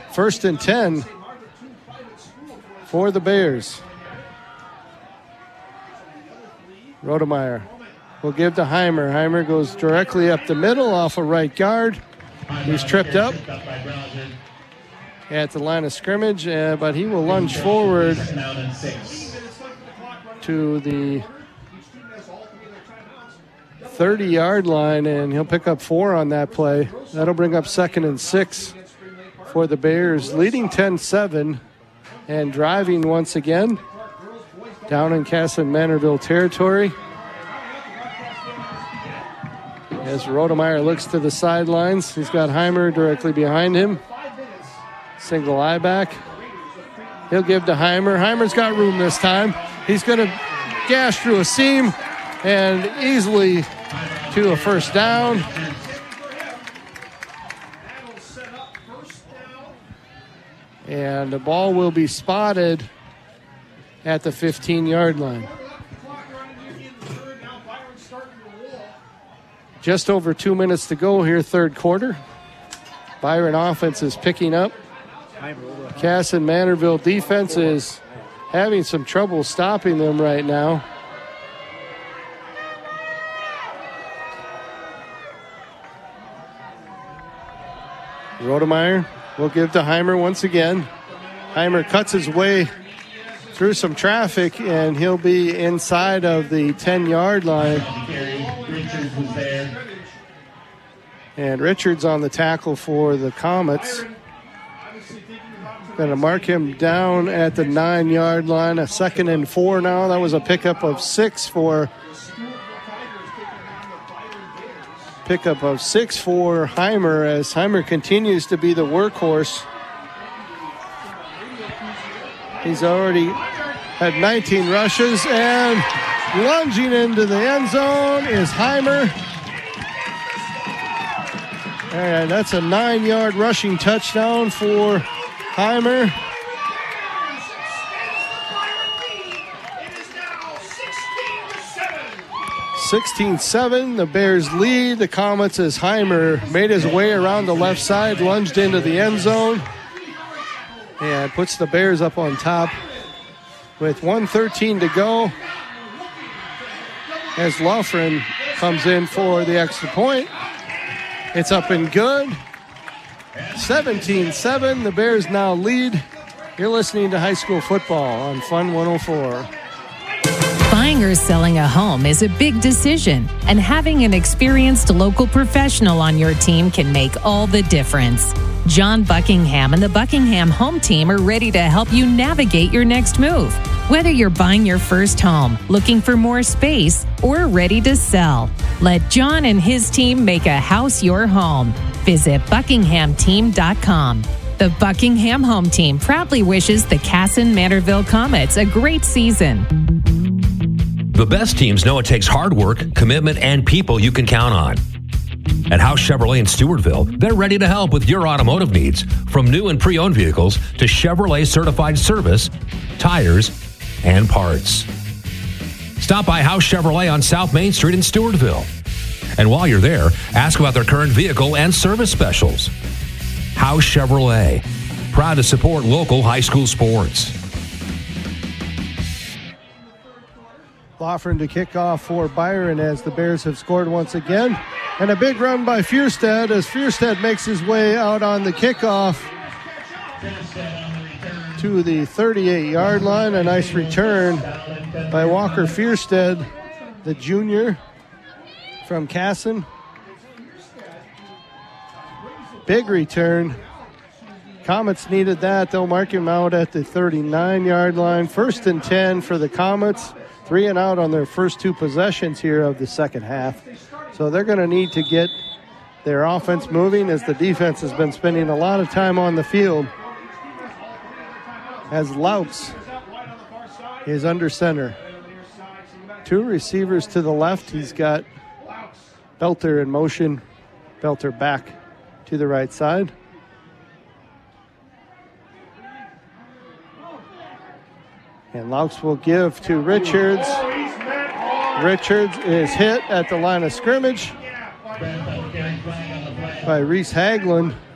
First and 10 for the Bears. Rodemeyer will give to Heimer. Heimer goes directly up the middle off a right guard. He's tripped up at the line of scrimmage, but he will lunge forward to the 30-yard line, and he'll pick up 4 on that play. That'll bring up 2nd and 6 for the Bears, leading 10-7 and driving once again down in Kasson-Mantorville territory. As Rodemeyer looks to the sidelines, he's got Heimer directly behind him. Single eye back. He'll give to Heimer. Heimer's got room this time. He's going to gash through a seam and easily to a first down. And the ball will be spotted at the 15-yard line. Just over 2 minutes to go here, third quarter. Byron offense is picking up. Kasson-Mantorville defense is having some trouble stopping them right now. Rodemeyer will give to Heimer once again. Heimer cuts his way through some traffic, and he'll be inside of the 10-yard line. And Richards on the tackle for the Comets. Going to mark him down at the 9-yard line. A 2nd and 4 now. That was a pickup of 6 for Heimer, as Heimer continues to be the workhorse. He's already had 19 rushes, and lunging into the end zone is Heimer. And that's a 9-yard rushing touchdown for Heimer. It is now 16-7. The Bears lead. The Comets, as Heimer made his way around the left side, lunged into the end zone, and puts the Bears up on top with 1:13 to go. As Loughran comes in for the extra point. It's up and good. 17-7. The Bears now lead. You're listening to high school football on Fun 104. Buying or selling a home is a big decision, and having an experienced local professional on your team can make all the difference. John Buckingham and the Buckingham Home Team are ready to help you navigate your next move. Whether you're buying your first home, looking for more space, or ready to sell, let John and his team make a house your home. Visit buckinghamteam.com. The Buckingham Home Team proudly wishes the Kasson-Mantorville Comets a great season. The best teams know it takes hard work, commitment, and people you can count on. At House Chevrolet in Stewartville, they're ready to help with your automotive needs, from new and pre-owned vehicles to Chevrolet certified service, tires, and parts. Stop by House Chevrolet on South Main Street in Stewartville. And while you're there, ask about their current vehicle and service specials. House Chevrolet, proud to support local high school sports. Loughran to kick off for Byron as the Bears have scored once again. And a big run by Fierstead as Fierstead makes his way out on the kickoff to the 38-yard line. A nice return by Walker Fierstead, the junior from Kasson. Big return. Comets needed that. They'll mark him out at the 39-yard line. 1st and 10 for the Comets. 3 and out on their first 2 possessions here of the second half. So they're going to need to get their offense moving, as the defense has been spending a lot of time on the field. As Louts is under center. 2 receivers to the left. He's got Belter in motion. Belter back to the right side. And Louts will give to Richards. Richards is hit at the line of scrimmage by Reese Haglund.